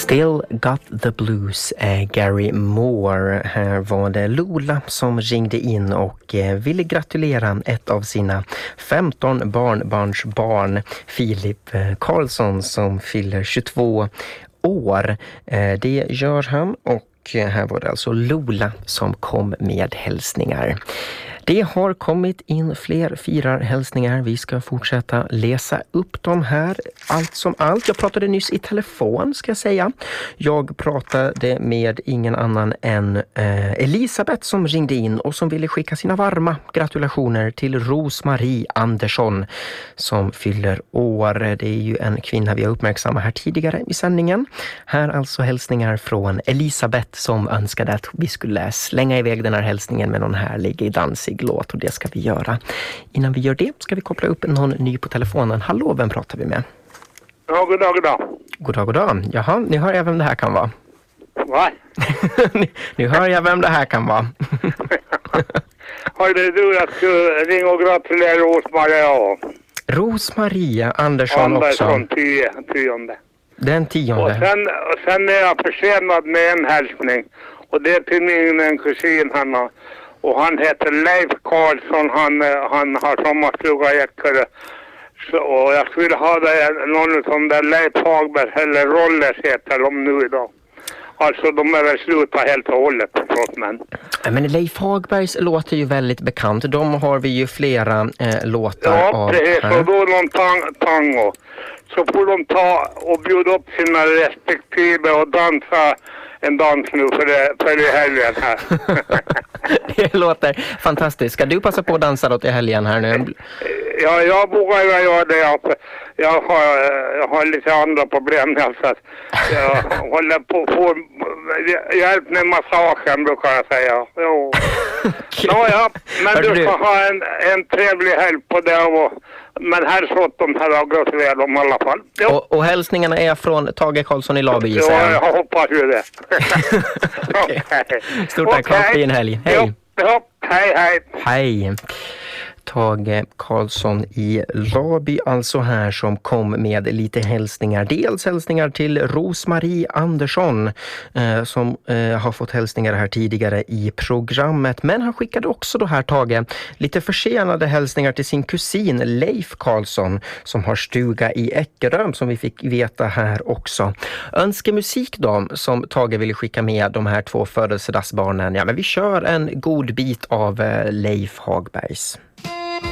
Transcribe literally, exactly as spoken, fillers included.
Still Got the Blues, eh, Gary Moore. Här var det Lola som ringde in och eh, ville gratulera ett av sina femton barnbarnsbarn, Filip eh, Karlsson, som fyller tjugotvå år. Eh, det gör han, och eh, här var det alltså Lola som kom med hälsningar. Det har kommit in fler firarhälsningar. Vi ska fortsätta läsa upp dem här. Allt som allt. Jag pratade nyss i telefon, ska jag säga. Jag pratade med ingen annan än eh, Elisabeth som ringde in och som ville skicka sina varma gratulationer till Rosmarie Andersson som fyller år. Det är ju en kvinna vi har uppmärksammat här tidigare i sändningen. Här alltså hälsningar från Elisabeth som önskade att vi skulle slänga iväg den här hälsningen med någon härlig dansig låt, och det ska vi göra. Innan vi gör det ska vi koppla upp någon ny på telefonen. Hallå, vem pratar vi med? Ja, god dag, god dag. God dag, god dag. Jaha, ni hör jag vem det här kan vara. Va? Nu hör jag vem det här kan vara. Hörde du, jag skulle ringa och gratulera Rosmaria. Rosmaria Andersson också. Andersson, tio, tionde. Den tionde. Och sen, och sen är jag försenad med en hälsning. Och det är till min en kusin, han har. Och han heter Leif Karlsson, han, han har sommarstuga i Eckerö. Så, och jag skulle ha det, någon som där Leif Hagberg eller Rollers heter de nu idag. Alltså de är väl sluta helt och hållet förstås, men... Men Leif Hagbergs låter ju väldigt bekant. De har vi ju flera eh, låtar ja, av. Ja, precis. Så då någon tang, tango. Så får de ta och bjuda upp sina respektive och dansa en dans nu för det, för det helgen här. Det låter fantastiskt. Ska du passa på att dansa då till helgen här nu? Ja, jag vågar göra det. Jag, jag, har, jag har lite andra problem. Alltså. Jag håller på att få hjälp med massagen, brukar jag säga. Jo. Nå, ja, men du ska ha en, en trevlig helg på det. Och, men här så åt de här och gratulerar dem i alla fall. Och, och hälsningarna är från Tage Karlsson i Laby. Ja, jag hoppas ju det. Okay. Okay. Stort tack, okay. Ha en fin helg. Hej. Ja, ja, hej, hej. Hej. Tage Karlsson i Laby alltså här, som kom med lite hälsningar. Dels hälsningar till Rosmarie Andersson eh, som eh, har fått hälsningar här tidigare i programmet. Men han skickade också då här, Tage, lite försenade hälsningar till sin kusin Leif Karlsson som har stuga i Eckerö, som vi fick veta här också. Önskemusik då, som Tage ville skicka med de här två födelsedagsbarnen. Ja, men vi kör en god bit av eh, Leif Hagbergs.